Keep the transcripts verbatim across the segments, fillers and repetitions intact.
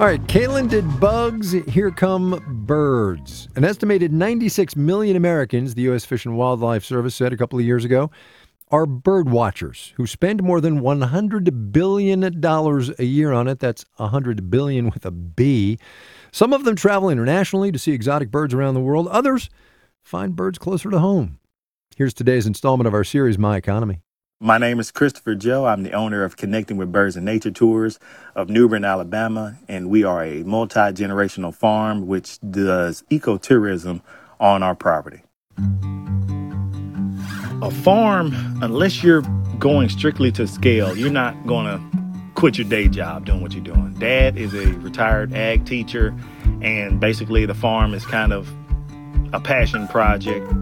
All right, Kaylin did bugs. Here come birds. An estimated ninety-six million Americans, the U S Fish and Wildlife Service said a couple of years ago, are bird watchers who spend more than one hundred billion dollars a year on it. That's one hundred billion dollars with a B. Some of them travel internationally to see exotic birds around the world. Others find birds closer to home. Here's today's installment of our series, My Economy. My name is Christopher Joe. I'm the owner of Connecting with Birds and Nature Tours of New Bern, Alabama, and we are a multi-generational farm which does ecotourism on our property. A farm, unless you're going strictly to scale, you're not going to quit your day job doing what you're doing. Dad is a retired ag teacher, and basically the farm is kind of a passion project.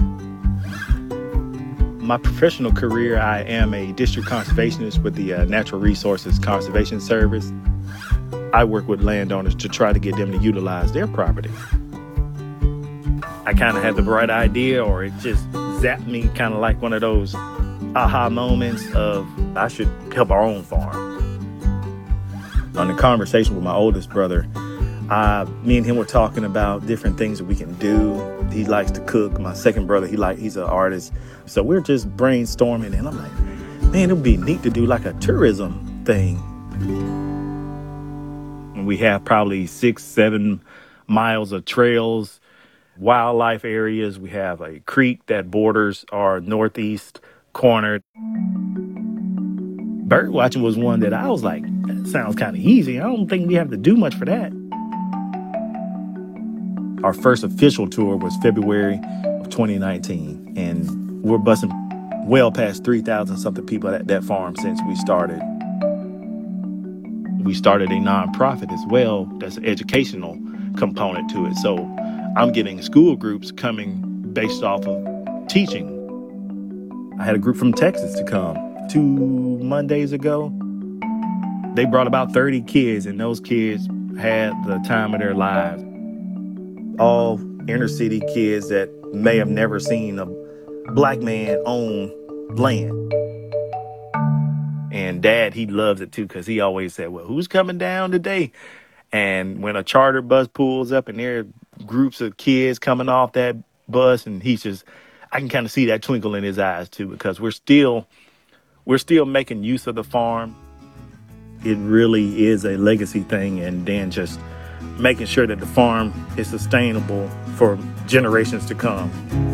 My professional career, I am a district conservationist with the uh, Natural Resources Conservation Service. I work with landowners to try to get them to utilize their property. I kind of had the bright idea, or it just zapped me, kind of like one of those aha moments of I should help our own farm. On the conversation with my oldest brother, Uh, me and him were talking about different things that we can do. He likes to cook. My second brother, he like he's an artist. So we're just brainstorming, and I'm like, man, it would be neat to do like a tourism thing. And we have probably six, seven miles of trails, wildlife areas. We have a creek that borders our northeast corner. Bird watching was one that I was like, that sounds kind of easy. I don't think we have to do much for that. Our first official tour was February of twenty nineteen, and we're busting well past three thousand something people at that farm since we started. We started a nonprofit as well that's an educational component to it. So I'm getting school groups coming based off of teaching. I had a group from Texas to come two Mondays ago. They brought about thirty kids, and those kids had the time of their lives. All inner city kids that may have never seen a black man own land. And Dad, he loves it too, because he always said, well, who's coming down today? And when a charter bus pulls up and there are groups of kids coming off that bus, and he's just, I can kind of see that twinkle in his eyes too, because we're still, we're still making use of the farm. It really is a legacy thing, and then just making sure that the farm is sustainable for generations to come.